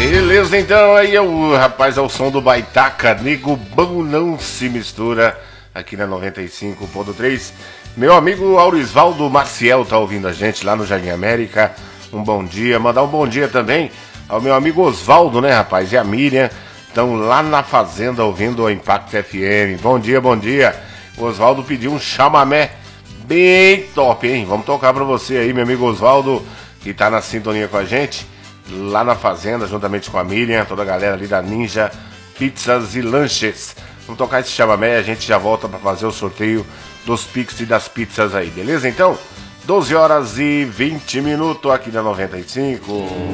Beleza, então aí rapaz, é o som do Baitaca, Nego Bom Não Se Mistura, aqui na 95.3. Meu amigo Aurisvaldo Maciel tá ouvindo a gente lá no Jardim América. Um bom dia, mandar um bom dia também ao meu amigo Osvaldo, né, rapaz, e a Miriam, estão lá na fazenda ouvindo o Impact FM. Bom dia, bom dia. O Osvaldo pediu um chamamé bem top, hein? Vamos tocar pra você aí, meu amigo Osvaldo, que tá na sintonia com a gente, lá na fazenda, juntamente com a Miriam, toda a galera ali da Ninja Pizzas e Lanches. Vamos tocar esse chamamé, a gente já volta pra fazer o sorteio dos Pix e das pizzas aí, beleza? Então, 12 horas e 20 minutos aqui na 95.